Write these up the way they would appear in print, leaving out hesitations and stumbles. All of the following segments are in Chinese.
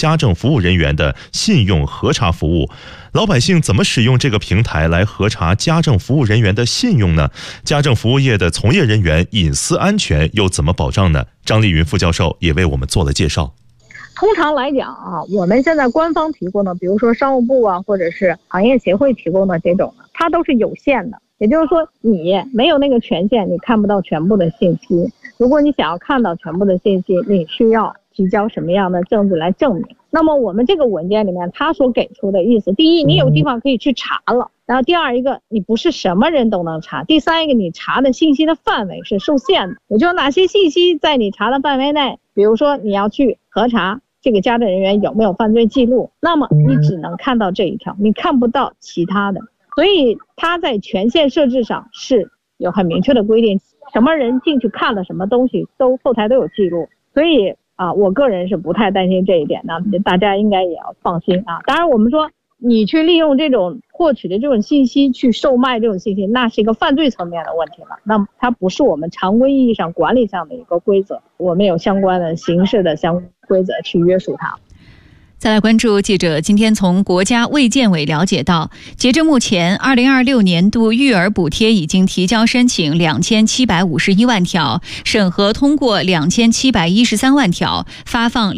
家政服务人员的信用核查服务。老百姓怎么使用这个平台来核查家政服务人员的信用呢？家政服务业的从业人员隐私安全又怎么保障呢？张丽云副教授也为我们做了介绍。 通常来讲我们现在官方提供的，比如说商务部或者是行业协会提供的这种它都是有限的。也就是说，你没有那个权限，你看不到全部的信息。如果你想要看到全部的信息，你需要提交什么样的证据来证明？那么我们这个文件里面他所给出的意思，第一，你有地方可以去查了，然后第二一个，你不是什么人都能查，第三一个，你查的信息的范围是受限的，也就是哪些信息在你查的范围内，比如说你要去核查这个家政人员有没有犯罪记录，那么你只能看到这一条，你看不到其他的。所以他在权限设置上是有很明确的规定，什么人进去看了什么东西都后台都有记录。所以我个人是不太担心这一点的，大家应该也要放心当然我们说你去利用这种获取的这种信息去售卖这种信息，那是一个犯罪层面的问题了，那么它不是我们常规意义上管理上的一个规则，我们有相关的刑事的相关规则去约束它。 再来关注记者今天从国家卫健委了解到，截至目前2026年度育儿补贴已经提交申请2751万条，审核通过2713万条，发放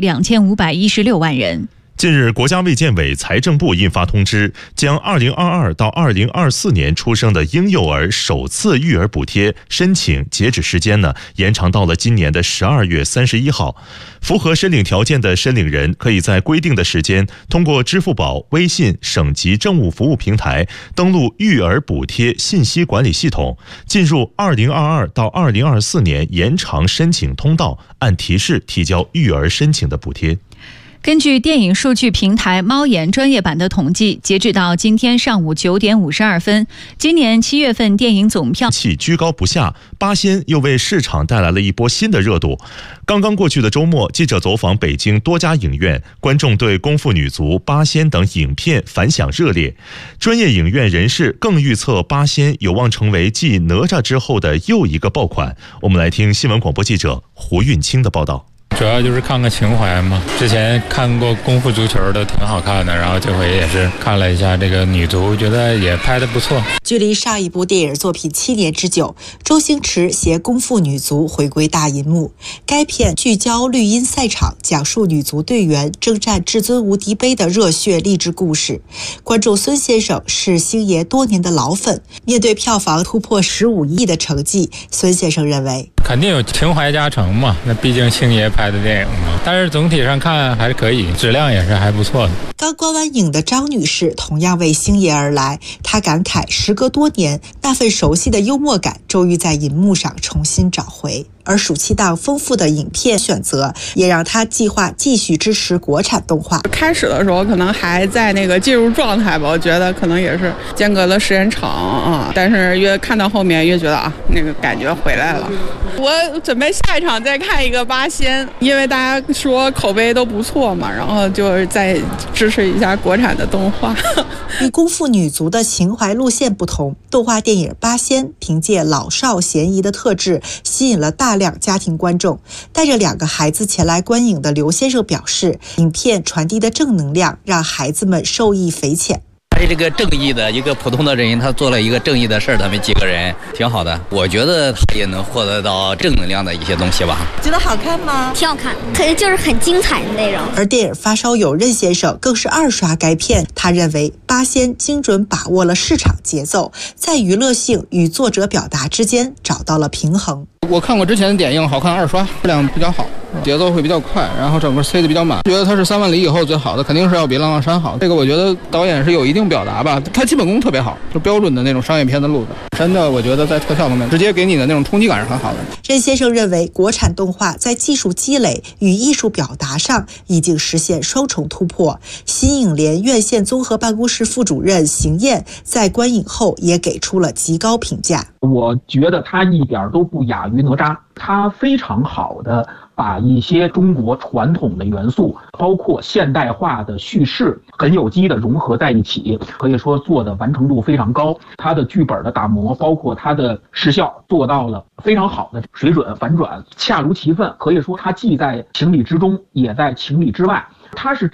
2516万人。 近日，国家卫健委、财政部印发通知，将2022到2024年出生的婴幼儿首次育儿补贴申请截止时间延长到了今年的12月31号。符合申领条件的申领人可以在规定的时间，通过支付宝、微信省级政务服务平台登录育儿补贴信息管理系统，进入2022到2024年延长申请通道，按提示提交育儿申请的补贴。 根据电影数据平台猫眼专业版的统计，截止到今天上午9点52分，今年7月份电影总票居高不下，八仙又为市场带来了一波新的热度。刚刚过去的周末，记者走访北京多家影院，观众对《功夫女足》、《八仙》等影片反响热烈。专业影院人士更预测《八仙》有望成为继哪吒之后的又一个爆款。我们来听新闻广播记者胡运清的报道。 主要就是看个情怀嘛，之前看过功夫足球的挺好看的，然后这回也是看了一下这个女足，觉得也拍得不错。 距离上一部电影作品7年之久，周星驰携功夫女足回归大银幕。该片聚焦绿茵赛场，讲述女足队员征战至尊无敌杯的热血励志故事。观众孙先生是星爷多年的老粉，面对票房突破15亿的成绩，孙先生认为肯定有情怀加成嘛，那毕竟星爷拍的电影嘛，但是总体上看还是可以，质量也是还不错的。 刚观完影的张女士同样为星爷而来，她感慨时隔多年，那份熟悉的幽默感终于在银幕上重新找回。而暑期档丰富的影片选择，也让他计划继续支持国产动画。 开始的时候可能还在那个进入状态吧，我觉得可能也是间隔的时间长但是越看到后面越觉得那个感觉回来了。我准备下一场再看一个八仙，因为大家说口碑都不错嘛，然后就是再支持一下国产的动画。 与功夫女足的情怀路线不同，动画电影八仙凭借老少咸宜的特质，吸引了大量家庭观众。带着2个孩子前来观影的刘先生表示，影片传递的正能量让孩子们受益匪浅。 他是这个正义的一个普通的人，他做了一个正义的事儿，他们几个人挺好的。我觉得他也能获得到正能量的一些东西吧。 觉得好看吗？ 挺好看，就是很精彩的内容。 而电影发烧友任先生更是2刷该片，他认为八仙精准把握了市场节奏，在娱乐性与作者表达之间找到了平衡。 我看过之前的点映，好看2刷，质量比较好，节奏会比较快，然后整个塞得比较满。觉得它是3万里以后最好的，肯定是要比浪浪山好。这个我觉得导演是有一定表达吧，他基本功特别好，就标准的那种商业片的路子。真的，我觉得在特效方面，直接给你的那种冲击感是很好的。 任先生认为，国产动画在技术积累与艺术表达上已经实现双重突破。新影联院线综合办公室副主任邢燕在观影后也给出了极高评价。 我觉得他一点都不亚于哪吒，他非常好的把一些中国传统的元素，包括现代化的叙事，很有机的融合在一起，可以说做的完成度非常高。他的剧本的打磨，包括他的视效，做到了非常好的水准，反转恰如其分。可以说他既在情理之中，也在情理之外。他是